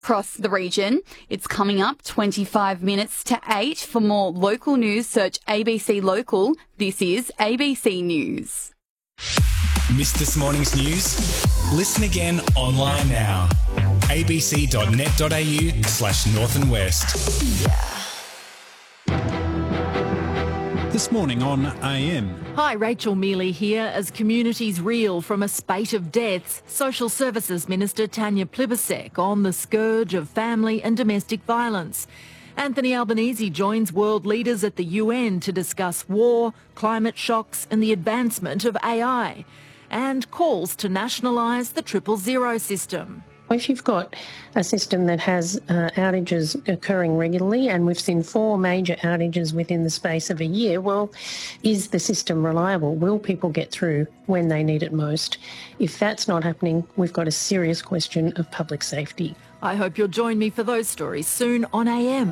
across the region. It's coming up 25 minutes to 8. For more local news, search ABC Local. This is ABC News. Missed this morning's news? Listen again online now. abc.net.au/north and west. This morning on AM. Hi, Rachel Mealy here. As communities reel from a spate of deaths, Social Services Minister Tanya Plibersek on the scourge of family and domestic violence. Anthony Albanese joins world leaders at the UN to discuss war, climate shocks and the advancement of AI, and calls to nationalise the 000 system. If you've got a system that has outages occurring regularly, and we've seen 4 major outages within the space of a year, well, is the system reliable? Will people get through when they need it most? If that's not happening, we've got a serious question of public safety. I hope you'll join me for those stories soon on AM.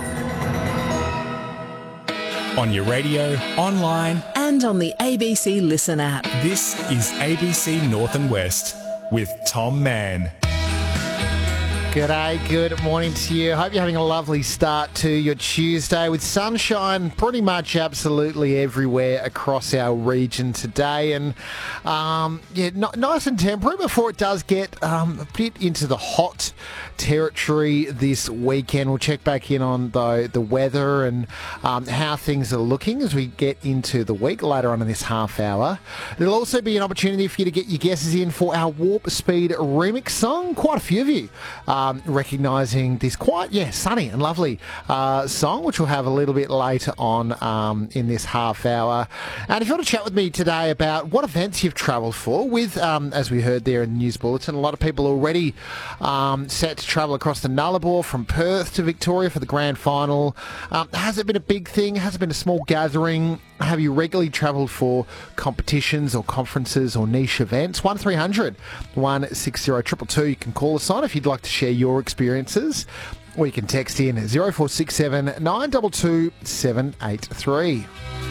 On your radio, online, And on the ABC Listen app. this is ABC North and West with Tom Mann. G'day, good morning to you. Hope you're having a lovely start to your Tuesday with sunshine pretty much absolutely everywhere across our region today. And nice and temperate before it does get a bit into the hot territory this weekend. We'll check back in on the weather and how things are looking as we get into the week later on in this half hour. There'll also be an opportunity for you to get your guesses in for our Warp Speed remix song. Quite a few of you recognising this quite, sunny and lovely song, which we'll have a little bit later on in this half hour. And if you want to chat with me today about what events you've travelled for with, as we heard there in the news bulletin, a lot of people already set to travel across the Nullarbor from Perth to Victoria for the grand final. Has it been a big thing? Has it been a small gathering? Have you regularly travelled for competitions or conferences or niche events? 1300 160 222. You can call us on if you'd like to share your experiences, or you can text in 0467 922 783.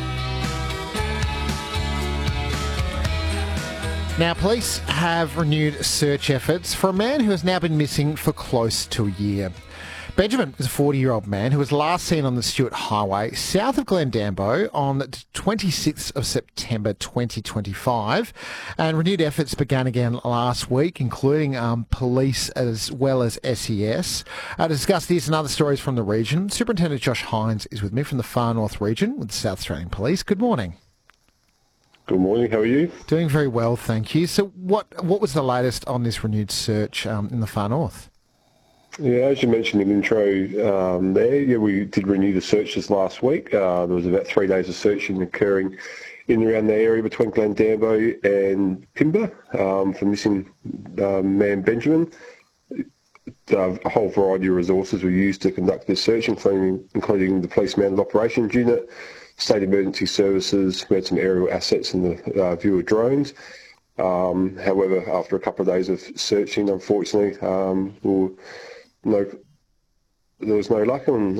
Now, police have renewed search efforts for a man who has now been missing for close to a year. Benjamin is a 40-year-old man who was last seen on the Stewart Highway south of Glendambo on the 26th of September 2025, and renewed efforts began again last week, including police as well as SES. To discuss this and other stories from the region, Superintendent Josh Hines is with me from the Far North region with the South Australian Police. Good morning. Good morning, how are you? Doing very well, thank you. So what was the latest on this renewed search in the Far North? Yeah, as you mentioned in the intro we did renew the searches last week. There was about 3 days of searching occurring in and around the area between Glendambo and Pimba for missing man Benjamin. A whole variety of resources were used to conduct this search, including the Police Mounted Operations Unit, State Emergency Services. We had some aerial assets and the viewer drones. However, after a couple of days of searching, unfortunately, there was no luck, and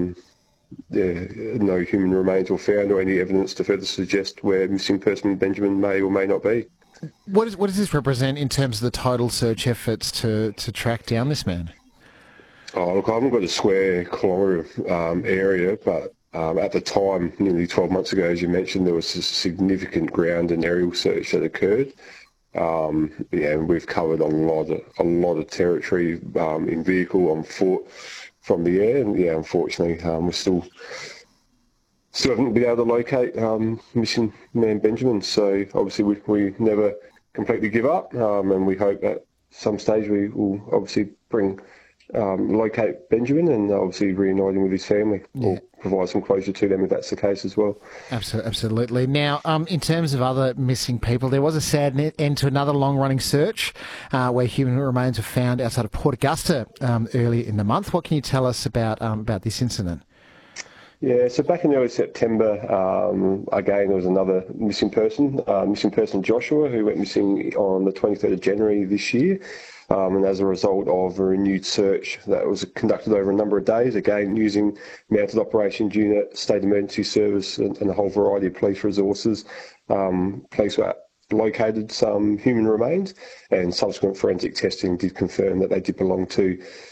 no human remains were found or any evidence to further suggest where missing person Benjamin may or may not be. What does this represent in terms of the total search efforts to track down this man? Oh, look, I haven't got a square kilometre area, but at the time, nearly 12 months ago, as you mentioned, there was a significant ground and aerial search that occurred. And we've covered a lot of territory in vehicle, on foot, from the air, and unfortunately, we still haven't been able to locate missing man Benjamin. So obviously, we never completely give up, and we hope at some stage we will obviously locate Benjamin and obviously reunite him with his family, or provide some closure to them if that's the case as well. Absolutely. Now, in terms of other missing people, there was a sad end to another long-running search where human remains were found outside of Port Augusta earlier in the month. What can you tell us about this incident? Yeah, so back in early September, again, there was another missing person Joshua, who went missing on the 23rd of January this year. And as a result of a renewed search that was conducted over a number of days, again using Mounted Operations Unit, State Emergency Service and a whole variety of police resources, police were located some human remains, and subsequent forensic testing did confirm that they did belong to